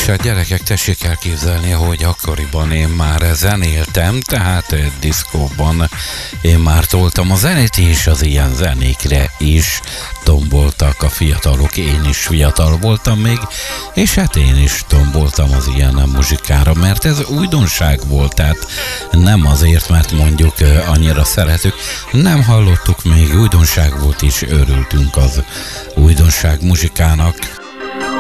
hát gyerekek, tessék elképzelni, hogy akkoriban én már zenéltem, tehát diszkóban én már toltam a zenét, és az ilyen zenékre is tomboltak a fiatalok. Én is fiatal voltam még, és hát én is tomboltam az ilyen muzsikára, mert ez újdonság volt, tehát nem azért, mert mondjuk annyira szeretük, nem hallottuk még, újdonság volt, és örültünk az újdonság muzsikának.